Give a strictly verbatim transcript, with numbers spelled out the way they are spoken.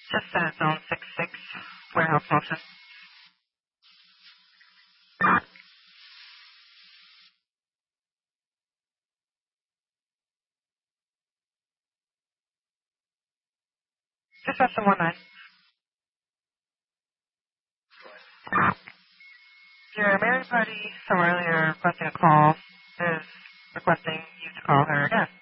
Just at zone six six, warehouse motion. Just at the one nine. Your married party from earlier requesting a call is requesting you to call her again.